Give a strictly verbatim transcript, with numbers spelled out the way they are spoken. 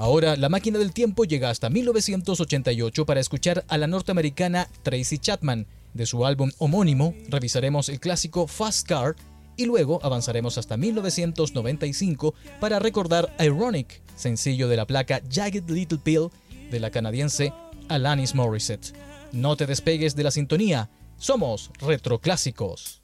Ahora, la máquina del tiempo llega hasta mil novecientos ochenta y ocho para escuchar a la norteamericana Tracy Chapman. De su álbum homónimo, revisaremos el clásico Fast Car y luego avanzaremos hasta mil novecientos noventa y cinco para recordar Ironic, sencillo de la placa Jagged Little Pill de la canadiense Alanis Morissette. No te despegues de la sintonía, somos Retroclásicos.